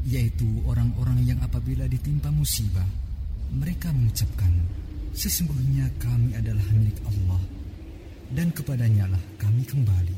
yaitu orang-orang yang apabila ditimpa musibah, mereka mengucapkan, sesungguhnya kami adalah milik Allah, dan kepadanya lah kami kembali.